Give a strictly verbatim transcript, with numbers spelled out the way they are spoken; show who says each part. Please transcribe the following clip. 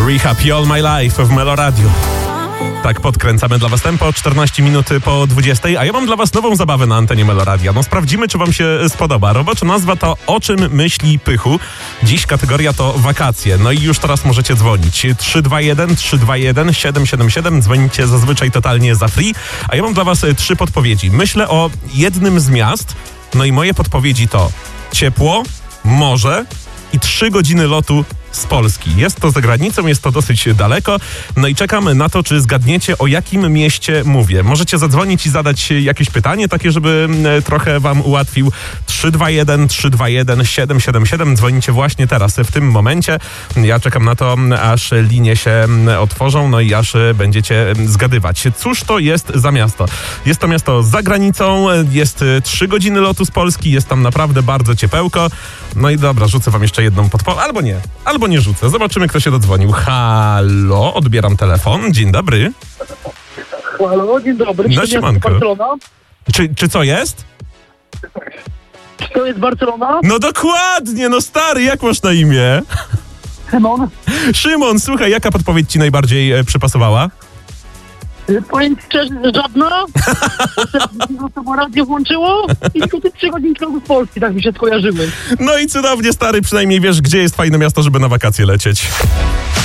Speaker 1: Rehab All My Life w Melo Radio. Tak, podkręcamy dla was tempo, czternaście minut po dwudziestej, a ja mam dla was nową zabawę na antenie Melo Radia. No sprawdzimy, czy wam się spodoba. Robocza nazwa to O czym myśli Pychu. Dziś kategoria to wakacje. No i już teraz możecie dzwonić. trzy dwa jeden trzy dwa jeden siedem siedem siedem. Dzwonicie zazwyczaj totalnie za free. A ja mam dla was trzy podpowiedzi. Myślę o jednym z miast. No i moje podpowiedzi to ciepło, morze i trzy godziny lotu z Polski. Jest to za granicą, jest to dosyć daleko. No i czekamy na to, czy zgadniecie, o jakim mieście mówię. Możecie zadzwonić i zadać jakieś pytanie, takie, żeby trochę wam ułatwił. trzy dwa jeden trzy dwa jeden siedem siedem siedem. Dzwonicie właśnie teraz, w tym momencie. Ja czekam na to, aż linie się otworzą, no i aż będziecie zgadywać. Cóż to jest za miasto? Jest to miasto za granicą, jest trzy godziny lotu z Polski, jest tam naprawdę bardzo ciepełko. No i dobra, rzucę wam jeszcze jedną podpowiedź. Albo nie, albo nie rzucę. Zobaczymy, kto się dodzwonił. Halo, odbieram telefon. Dzień dobry.
Speaker 2: Halo, dzień dobry.
Speaker 1: No,
Speaker 2: czy
Speaker 1: siemanko.
Speaker 2: Barcelona?
Speaker 1: Czy, czy co jest?
Speaker 2: Czy to jest Barcelona?
Speaker 1: No dokładnie, no stary, jak masz na imię?
Speaker 2: Szymon?
Speaker 1: Szymon, słuchaj, jaka podpowiedź ci najbardziej e, przypasowała?
Speaker 2: Y, Powiem szczerze, żadna. Bo to bo radio włączyło i tylko te trzy godzinki z Polski tak mi się skojarzyły.
Speaker 1: No i cudownie, stary, przynajmniej wiesz, gdzie jest fajne miasto, żeby na wakacje lecieć.